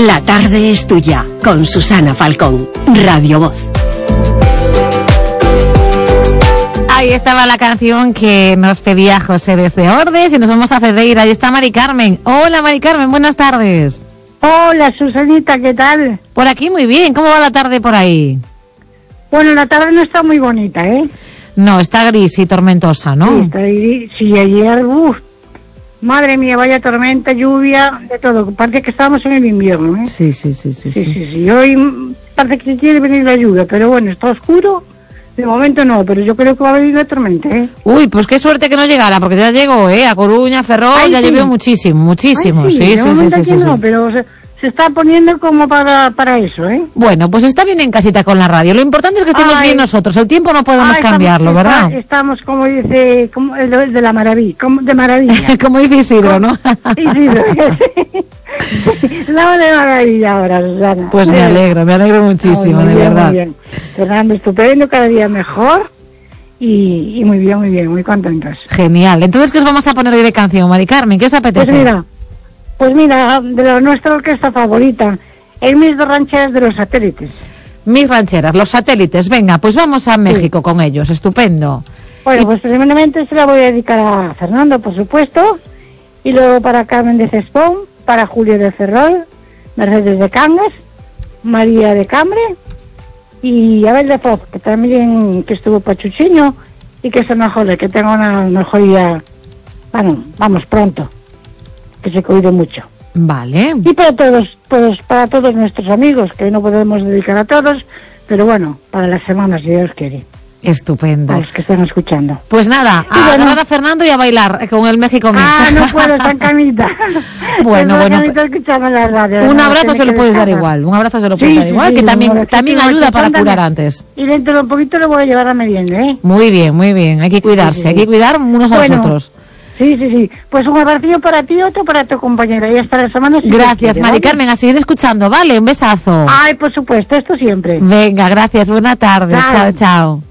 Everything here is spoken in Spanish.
La tarde es tuya, con Susana Falcón, Radio Voz. Ahí estaba la canción que nos pedía José desde Ordes y nos vamos a Cedeira. Ahí está Mari Carmen. Hola Mari Carmen, buenas tardes. Hola Susanita, ¿qué tal? Por aquí muy bien, ¿cómo va la tarde por ahí? Bueno, la tarde no está muy bonita, ¿eh? No, está gris y tormentosa, ¿no? Sí, está gris. Sí, ayer, madre mía, vaya tormenta, lluvia, de todo. Parece que estábamos en el invierno, ¿eh? Sí. Sí. Hoy parece que quiere venir la lluvia, pero bueno, está oscuro. De momento no, pero yo creo que va a venir la tormenta, ¿eh? Uy, pues qué suerte que no llegara, porque ya llegó, A Coruña, Ferrol, ay, ya sí. llovió muchísimo. Ay, Sí. No, pero se está poniendo como para eso, ¿eh? Bueno, pues está bien en casita con la radio. Lo importante es que estemos bien nosotros. El tiempo no podemos cambiarlo, ¿verdad? Estamos, como dice, como el de la maravilla, de maravilla. Como dice Isidro, ¿no? Isidro, estamos de maravilla ahora, Susana. Pues me alegro muchísimo, de verdad. Muy bien. Fernando, estupendo, cada día mejor. Y muy bien, muy contentos. Genial. Entonces, ¿qué os vamos a poner hoy de canción, Mari Carmen? ¿Qué os apetece? Pues mira, de nuestra orquesta favorita, el Mis dos rancheras de los satélites. Mis rancheras, los satélites. Venga, pues vamos a México con ellos. Estupendo. Bueno, pues primeramente se la voy a dedicar a Fernando, por supuesto, y luego para Carmen de Cespón, para Julio de Ferrol, Mercedes de Cangas, María de Cambre y Abel de Foz, que también que estuvo pachuchiño y que se mejore, que tenga una mejoría, bueno, vamos pronto, que se cuide mucho. Vale. Y para todos nuestros amigos, que no podemos dedicar a todos, pero bueno, para las semanas, si Dios quiere. Estupendo. A los que están escuchando. Pues nada, a agarrar a Fernando y a bailar con el México Mix. No puedo, está en camita. Bueno. Escuchando la radio, un abrazo se lo puedes dar igual. Un abrazo se lo puedes dar igual, que también ayuda para curar antes. Y dentro de un poquito lo voy a llevar a merienda, ¿eh? Muy bien. Hay que cuidarse, hay que cuidar unos a los otros. Sí. Pues un abrazo para ti y otro para tu compañera. Y hasta la semana siguiente. Gracias, Mari Carmen. A seguir escuchando, ¿vale? Un besazo. Ay, por supuesto, esto siempre. Venga, gracias. Buena tarde. Chao.